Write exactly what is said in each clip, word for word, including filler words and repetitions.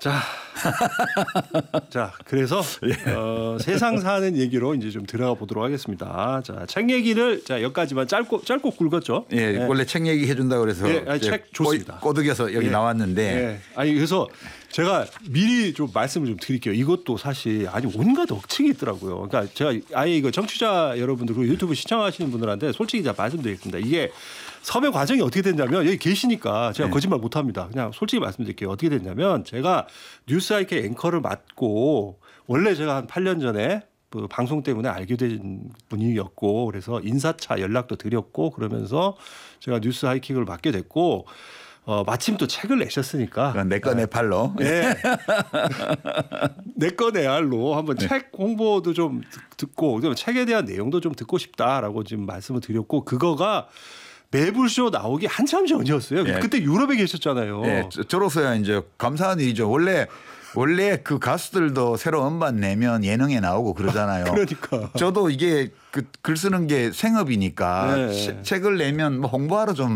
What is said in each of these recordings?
자, 자 그래서 예. 어, 세상 사는 얘기로 이제 좀 들어가 보도록 하겠습니다. 자, 책 얘기를 자 여기까지만 짧고 짧고 굵었죠. 예, 네. 원래 책 얘기 해준다 그래서 예, 아니, 책 좋습니다. 꼬드겨서 여기 예. 나왔는데. 예. 아니 그래서 제가 미리 좀 말씀을 좀 드릴게요. 이것도 사실 아니 온갖 억측이 있더라고요. 그러니까 제가 아예 이거 청취자 여러분들 그리고 유튜브 시청하시는 분들한테 솔직히 제가 말씀드리겠습니다. 이게 섭외 과정이 어떻게 됐냐면 여기 계시니까 제가 네. 거짓말 못합니다. 그냥 솔직히 말씀드릴게요. 어떻게 됐냐면 제가 뉴스아이케이 앵커를 맡고 원래 제가 한 팔 년 전에 그 방송 때문에 알게 된 분이었고 그래서 인사차 연락도 드렸고 그러면서 제가 뉴스 하이킥을 맡게 됐고 어, 마침 또 책을 내셨으니까 내꺼 내 팔로. 네. 내꺼 내 알로 한번 네. 책 홍보도 좀 듣고 책에 대한 내용도 좀 듣고 싶다라고 지금 말씀을 드렸고 그거가 매불쇼 나오기 한참 전이었어요. 네. 그때 유럽에 계셨잖아요. 네, 저로서야 이제 감사한 일이죠. 원래 원래 그 가수들도 새로 음반 내면 예능에 나오고 그러잖아요. 그러니까 저도 이게 그 글 쓰는 게 생업이니까 네. 시, 책을 내면 뭐 홍보하러 좀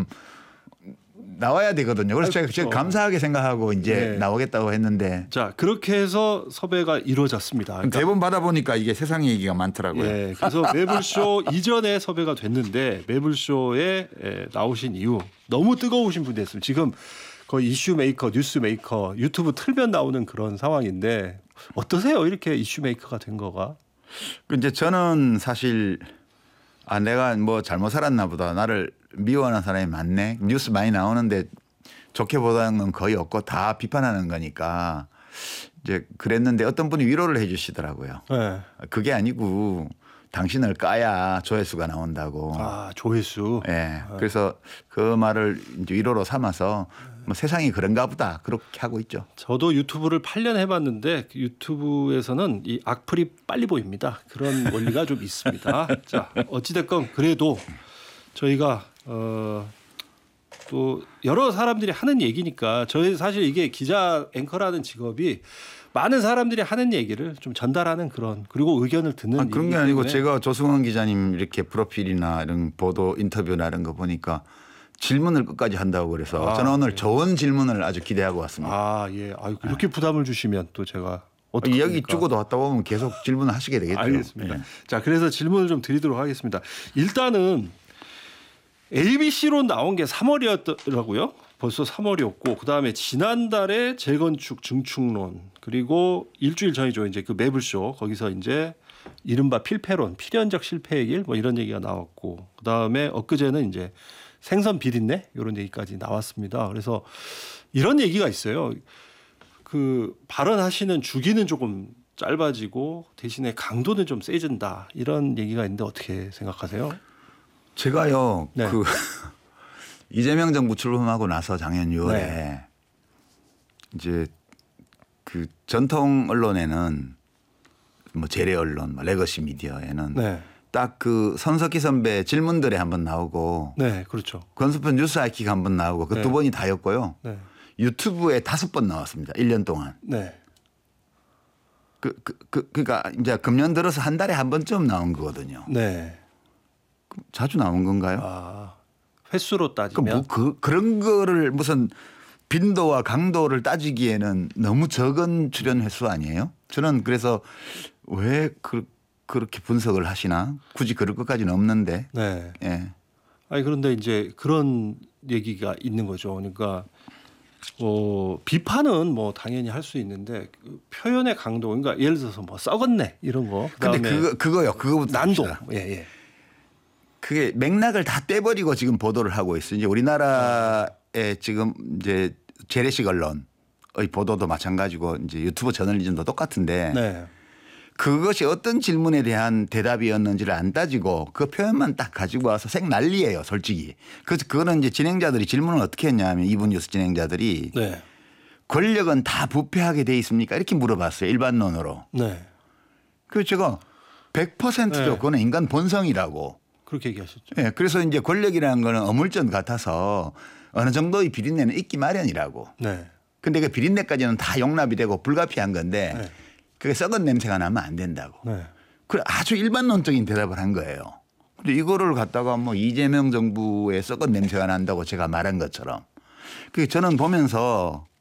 나와야 되거든요. 그래서 제가, 제가 감사하게 생각하고 이제 네. 나오겠다고 했는데. 자 그렇게 해서 섭외가 이루어졌습니다. 그러니까 대본 받아보니까 이게 세상 얘기가 많더라고요. 예, 그래서 매불쇼 이전에 섭외가 됐는데 매불쇼에 예, 나오신 이후 너무 뜨거우신 분이 됐습니다. 지금 거의 이슈 메이커, 뉴스 메이커, 유튜브 틀면 나오는 그런 상황인데 어떠세요? 이렇게 이슈 메이커가 된 거가? 그 이제 저는 사실 아 내가 뭐 잘못 살았나 보다. 나를 미워하는 사람이 많네. 뉴스 많이 나오는데 좋게 보다는 건 거의 없고 다 비판하는 거니까 이제 그랬는데 어떤 분이 위로를 해 주시더라고요. 네. 그게 아니고 당신을 까야 조회수가 나온다고. 아 조회수. 예. 네. 그래서 그 말을 이제 위로로 삼아서 뭐 세상이 그런가 보다 그렇게 하고 있죠. 저도 유튜브를 팔 년 해봤는데 유튜브에서는 이 악플이 빨리 보입니다. 그런 원리가 좀 있습니다. 자 어찌됐건 그래도 저희가 어, 또 여러 사람들이 하는 얘기니까 저희 사실 이게 기자 앵커라는 직업이 많은 사람들이 하는 얘기를 좀 전달하는 그런 그리고 의견을 듣는 아, 그런 게 아니고 제가 조승원 기자님 이렇게 프로필이나 이런 보도 인터뷰나 이런 거 보니까 질문을 끝까지 한다고 그래서 아, 저는 오늘 예. 좋은 질문을 아주 기대하고 왔습니다. 아 예, 아유, 이렇게 부담을 주시면 또 제가 어떻게 여기 죽어도 왔다 보면 계속 질문을 하시게 되겠죠. 알겠습니다. 예. 자 그래서 질문을 좀 드리도록 하겠습니다. 일단은 에이비씨로 나온 게 삼월이었더라고요. 벌써 삼월이었고 그다음에 지난달에 재건축 증축론 그리고 일주일 전이죠. 이제 그 매불쇼 거기서 이제 이른바 필패론 필연적 실패의 길 뭐 이런 얘기가 나왔고 그다음에 엊그제는 이제 생선 비린내 이런 얘기까지 나왔습니다. 그래서 이런 얘기가 있어요. 그 발언하시는 주기는 조금 짧아지고 대신에 강도는 좀 세진다 이런 얘기가 있는데 어떻게 생각하세요? 제가요 네. 그 이재명 정부 출범하고 나서 작년 유월에 네. 이제 그 전통 언론에는 뭐 재래 언론, 뭐 레거시 미디어에는 네. 딱 그 손석희 선배 질문들에 한번 나오고 네, 그렇죠. 권수편 뉴스 아이킥 한번 나오고 그 두 네. 번이 다였고요. 네. 유튜브에 다섯 번 나왔습니다. 일 년 동안. 네. 그, 그, 그, 그러니까 이제 금년 들어서 한 달에 한 번쯤 나온 거거든요. 네. 자주 나온 건가요? 아, 횟수로 그 따지면 뭐 그, 그런 거를 무슨 빈도와 강도를 따지기에는 너무 적은 출연 횟수 아니에요? 저는 그래서 왜 그, 그렇게 분석을 하시나? 굳이 그럴 것까지는 없는데. 네. 예. 아니 그런데 이제 그런 얘기가 있는 거죠. 그러니까 어, 비판은 뭐 당연히 할 수 있는데 그 표현의 강도, 그러니까 예를 들어서 뭐 썩었네 이런 거. 근데 그다음에 그거 그거요. 그거부터 난도. 봅시다. 예, 예. 그게 맥락을 다 떼버리고 지금 보도를 하고 있어요. 이제 우리나라의 지금 이제 재래식 언론의 보도도 마찬가지고 이제 유튜브 저널리즘도 똑같은데 네. 그것이 어떤 질문에 대한 대답이었는지를 안 따지고 그 표현만 딱 가지고 와서 생 난리예요, 솔직히. 그래서 그거는 이제 진행자들이 질문을 어떻게 했냐면 이분 뉴스 진행자들이 네. 권력은 다 부패하게 돼 있습니까? 이렇게 물어봤어요, 일반론으로. 네. 그래서 제가 백 퍼센트죠. 네. 그거는 인간 본성이라고. 그렇게 얘기하셨죠. 예, 그래서 이제 권력이라는 거는 어물전 같아서 어느 정도의 비린내는 있기 마련이라고. 네. 근데 그 비린내까지는 다 용납이 되고 불가피한 건데 네. 그게 썩은 냄새가 나면 안 된다고. 네. 그래 아주 일반론적인 대답을 한 거예요. 근데 이거를 갖다가 뭐 이재명 정부의 썩은 냄새가 난다고 제가 말한 것처럼. 그 저는 보면서